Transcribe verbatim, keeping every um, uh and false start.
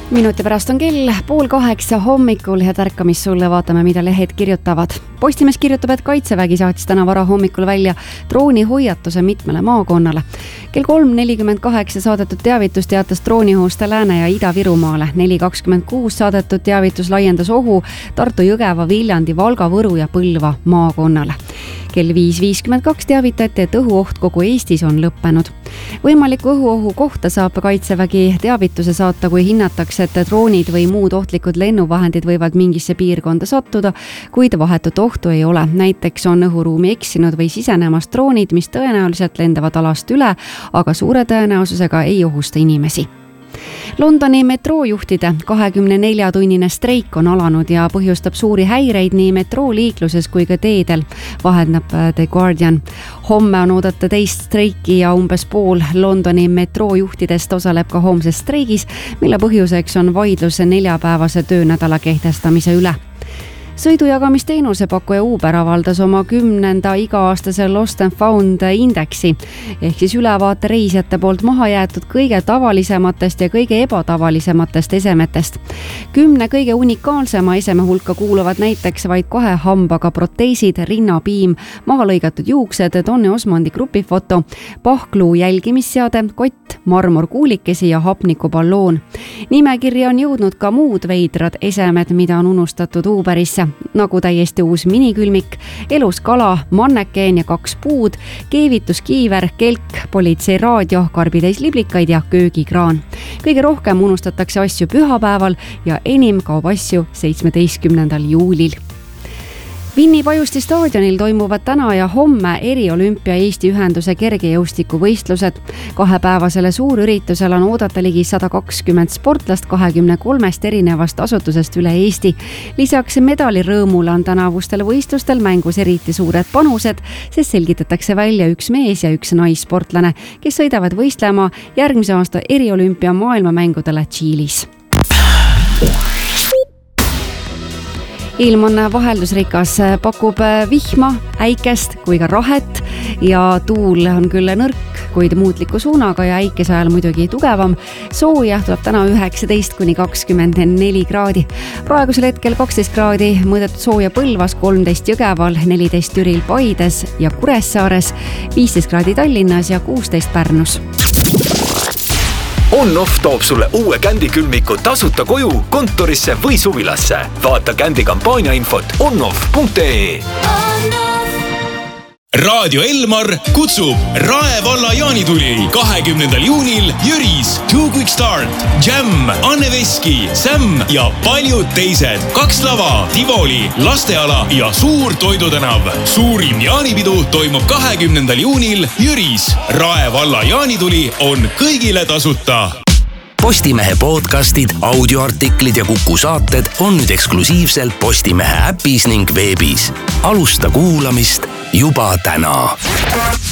Minuti pärast on kell pool kaheksa hommikul ja tärkamist sulle vaatame, mida lehed kirjutavad. Postimees kirjutab, et Kaitsevägi saatis täna vara hommikul välja droonihoiatuse mitmele maakonnale. Kell kolm nelikümmend kaheksa saadetud teavitus teatas droonihoost Lääne- ja Ida-Virumaale. neli kakskümmend kuus saadetud teavitus laiendas ohu Tartu, Jõgeva, Viljandi, Valga, Võru ja Põlva maakonnale. Kell viis viiskümmend kaks teavitati, et õhuoht kogu Eestis on lõppenud. Võimaliku õhuohu kohta saab Kaitsevägi teavituse saata, kui hinnatakse, et droonid või muud ohtlikud lennuvahendid võivad mingisse piirkonda sattuda, kuid vahetut ohtu ei ole. Näiteks on õhuruumi eksinud või sisenemas droonid, mis tõenäoliselt lendavad alast üle, aga suure tõenäosusega ei ohusta inimesi. Londoni metroojuhtide kahekümne nelja tunnine streik on alanud ja põhjustab suuri häireid nii metrooliikluses kui ka teedel, vahendab The Guardian. Homme on oodata teist streiki ja umbes pool Londoni metroojuhtidest osaleb ka homses streigis, mille põhjuseks on vaidlus neljapäevase töönädala kehtestamise üle. Sõidujagamisteenuse pakkuja Uber avaldas oma kümnenda iga-aastase Lost and Found indeksi ehk siis ülevaate reisijate poolt maha jäetud kõige tavalisematest ja kõige ebatavalisematest esemetest. Kümne kõige unikaalsema eseme hulka kuuluvad näiteks vaid kahe hambaga proteesid, rinnapiim, maha lõigatud juuksed, Donny Osmondi grupifoto, pahkluu jälgimisseade, kott, marmorkuulikesi ja hapnikuballoon. Nimekirja on jõudnud ka muud veidrad esemed, mida on unustatud Uberisse, nagu täiesti uus minikülmik, elus kala, mannekeen ja kaks puud, keevituskiiver, kelk, politseiraadio, karbitäis liblikaid ja köögikraan. Kõige rohkem unustatakse asju pühapäeval ja enim kaob asju seitsmeteistkümnendal juulil. Vinni Pajusti staadionil toimuvad täna ja homme eriolümpia Eesti ühenduse kergejõustikuvõistlused. Kahepäevasele suurüritusel on oodata ligi sada kakskümmend sportlast kahekümne kolmest erinevast asutusest üle Eesti. Lisaks medalirõõmule on tänavustel võistlustel mängus eriti suured panused, sest selgitatakse välja üks mees ja üks naissportlane, kes sõidavad võistlema järgmise aasta eriolümpia maailmamängudele Tšiilis. Ilm on vaheldusrikas, pakub vihma, äikest kui ka rahet ja tuul on küll nõrk, kuid muutliku suunaga ja äikese ajal muidugi tugevam. Sooja tuleb täna üheksateist kuni kakskümmend neli kraadi. Praegusel hetkel kaksteist kraadi mõõdetud sooja Põlvas, kolmteist Jõgeval, neliteist Türil, Paides ja Kuressaares, viisteist kraadi Tallinnas ja kuusteist Pärnus. On-Off toob sulle uue Kändi külmiku tasuta koju, kontorisse või suvilasse. Vaata Kändi kampaania infot onoff punkt ee. Raadio Elmar kutsub Rae valla jaanituli kahekümnendal juunil Jüris, Two Quick Start, Jam, Anne Veski, Sam ja paljud teised. Kaks lava, Tivoli, lasteala ja suur toidutänav. Suurim jaanipidu toimub kahekümnendal juunil Jüris. Rae valla jaanituli on kõigile tasuta. Postimehe podcastid, audioartiklid ja Kuku saated on nüüd eksklusiivselt Postimehe äpis ning veebis. Alusta kuulamist juba täna.